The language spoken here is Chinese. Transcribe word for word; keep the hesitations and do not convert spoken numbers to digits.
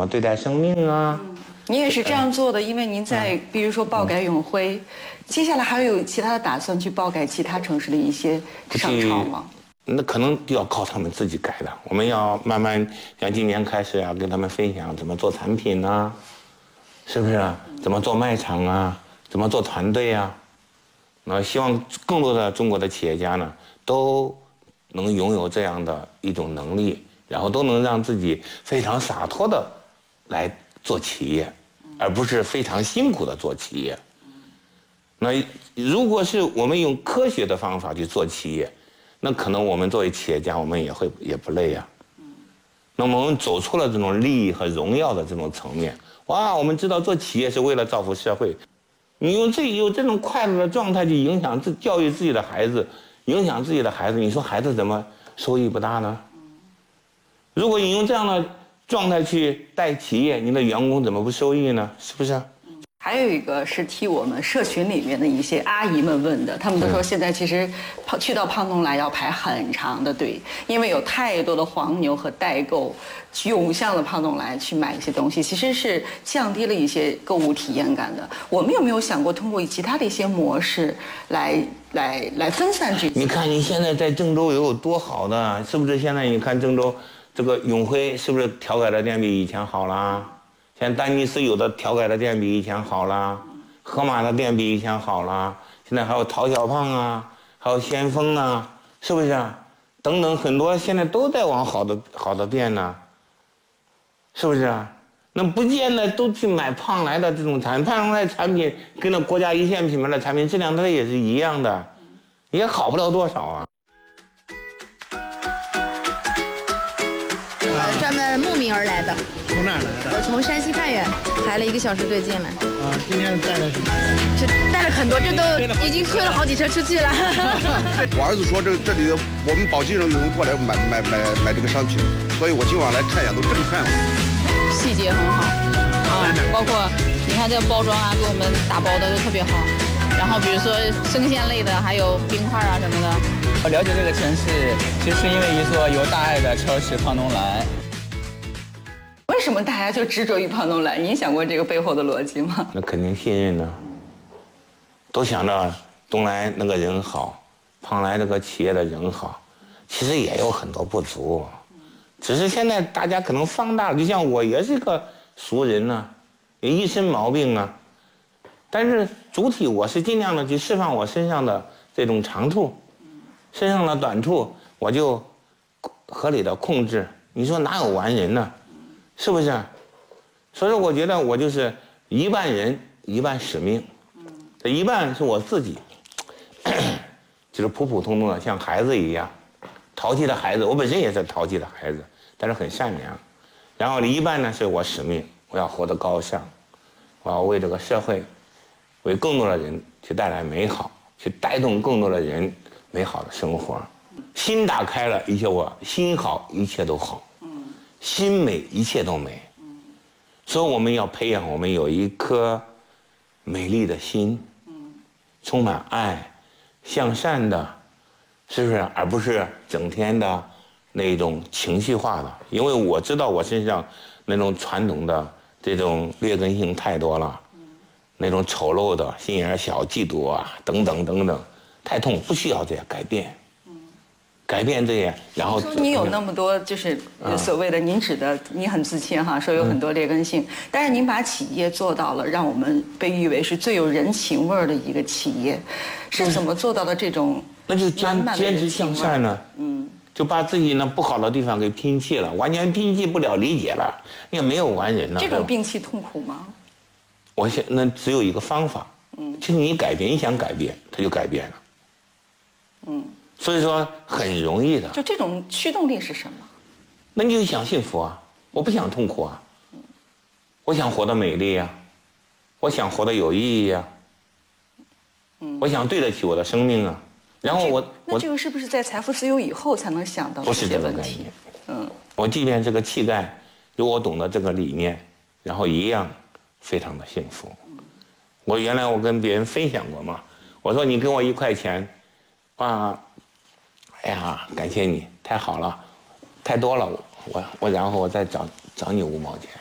么对待生命啊。 嗯、你也是这样做的，因为您在比如说爆改永辉，嗯、接下来还有其他的打算去爆改其他城市的一些商超吗？ 那可能要靠他们自己改的。我们要慢慢，像今年开始啊，跟他们分享怎么做产品啊，是不是啊？怎么做卖场啊？怎么做团队啊？那希望更多的中国的企业家呢，都能拥有这样的一种能力，然后都能让自己非常洒脱的来做企业，而不是非常辛苦的做企业。那如果是我们用科学的方法去做企业，那可能我们作为企业家，我们也会也不累啊。那么我们走出了这种利益和荣耀的这种层面，哇，我们知道做企业是为了造福社会。你用这有这种快乐的状态去影响自教育自己的孩子，影响自己的孩子，你说孩子怎么收益不大呢？如果你用这样的状态去带企业，你的员工怎么不受益呢？是不是？ 还有一个是替我们社群里面的一些阿姨们问的，他们都说现在其实去到胖东来要排很长的队，因为有太多的黄牛和代购涌向了胖东来去买一些东西，其实是降低了一些购物体验感的。我们有没有想过通过其他的一些模式来来来分散这？ 你看你现在在郑州有多好的，是不是？现在你看郑州这个永辉是不是调改的店比以前好啦？现在丹尼斯有的调改的店比以前好啦，盒马的店比以前好啦，现在还有陶小胖啊，还有先锋啊，是不是啊？等等，很多现在都在往好的好的店呢，是不是啊？那不见得都去买胖来的这种产品，胖来的产品跟那国家一线品牌的产品质量它也是一样的，也好不了多少啊。 我专门慕名而来的。 从哪儿来的？ 我从山西太原排了一个小时队进来。 啊，今天带了什么？ 这带了很多，这都已经推了好几车出去了。 我儿子说这这里的我们宝鸡人有人过来买买买买这个商品，所以我今晚来看一下，都震撼了。 细节很好啊，包括你看这个包装啊，给我们打包的都特别好。然后比如说生鲜类的，还有冰块啊什么的。 我了解这个城市，其实是因为一座有大爱的超市胖东来。 为什么大家就执着于胖东来？你想过这个背后的逻辑吗？ 那肯定信任呢，都想着东来那个人好，胖来这个企业的人好，其实也有很多不足，只是现在大家可能放大了。就像我也是个俗人呢、啊，有一身毛病啊，但是主体我是尽量的去释放我身上的这种长处，身上的短处我就合理的控制。你说哪有完人呢？是不是？所以说我觉得我就是一半人一半使命，这一半是我自己，就是普普通通的像孩子一样淘气的孩子，我本身也是淘气的孩子，但是很善良。然后一半呢是我使命，我要活得高尚，我要为这个社会为更多的人去带来美好，去带动更多的人美好的生活。心打开了，一切我心好，一切都好。心美，一切都美。所以我们要培养我们有一颗美丽的心，充满爱、向善的，是不是？而不是整天的那种情绪化的。因为我知道我身上那种传统的这种劣根性太多了，那种丑陋的心眼小、嫉妒啊等等等等，太痛，不需要这样改变。改变这些，然后说你有那么多就是所谓的，您指的你很自谦哈，说有很多劣根性，但是您把企业做到了让我们被誉为是最有人情味儿的一个企业，是怎么做到的这种？ 那就坚坚持向善呢，嗯，就把自己呢不好的地方给摒弃了，完全摒弃不了理解了，也没有完人呢。 这种摒弃痛苦吗？ 我想那只有一个方法，嗯，就是你改变，你想改变，它就改变了，嗯。所以说很容易的， 就这种驱动力是什么？ 那你就想幸福啊，我不想痛苦啊，我想活得美丽啊，我想活得有意义啊，嗯，我想对得起我的生命啊。然后我那这个是不是在财富自由以后才能想到这些问题？ 嗯，我即便是个乞丐，如果我懂得这个理念，然后一样非常的幸福。我原来我跟别人分享过嘛，我说你给我一块钱，啊。哎呀，感谢你，太好了，太多了，我我然后我再找找你五毛钱。